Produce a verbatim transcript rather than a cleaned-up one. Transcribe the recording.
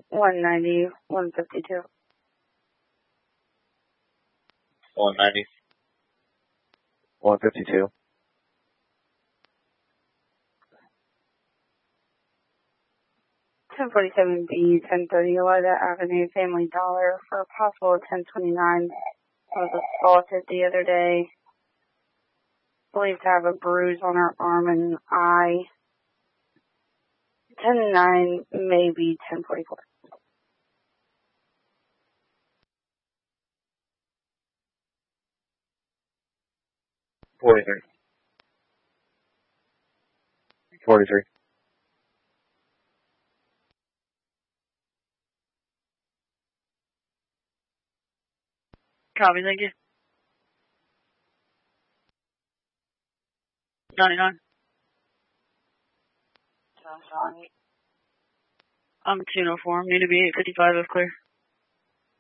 one ninety, one fifty-two. one ninety, one fifty-two. ten forty-seven B, ten thirty Oida Avenue, Family Dollar for a possible ten twenty-nine. I was assaulted the other day. Believed to have a bruise on her arm and eye. ten nine, maybe ten forty-four. forty-three. forty-three. Copy, thank you. ninety-nine. I'm two oh four. Need to be eight fifty-five if clear.